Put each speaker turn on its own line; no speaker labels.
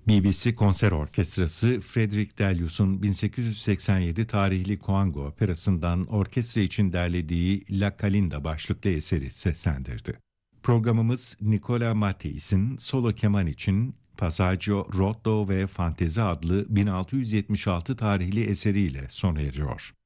BBC Konser Orkestrası, Frederick Delius'un 1887 tarihli Coango operasından orkestra için derlediği La Calinda başlıklı eseri seslendirdi. Programımız Nicola Matteis'in solo keman için Passaggio Rotto ve Fantezi adlı 1676 tarihli eseriyle sona eriyor.